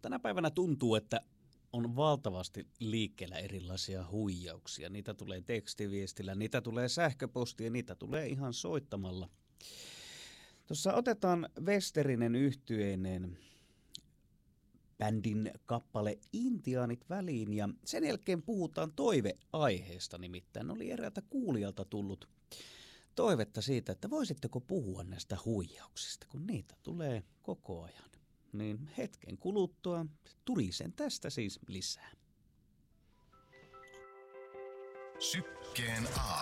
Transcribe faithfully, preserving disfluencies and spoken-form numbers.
Tänä päivänä tuntuu, että on valtavasti liikkeellä erilaisia huijauksia. Niitä tulee tekstiviestillä, niitä tulee sähköpostia, niitä tulee ihan soittamalla. Tuossa otetaan Westerinen yhtyeineen bändin kappale Intiaanit väliin ja sen jälkeen puhutaan toiveaiheesta, nimittäin oli eräältä kuulijalta tullut toivetta siitä, että voisitteko puhua näistä huijauksista, kun niitä tulee koko ajan. Niin hetken kuluttua tuli sen tästä siis lisää. Sykkeen A.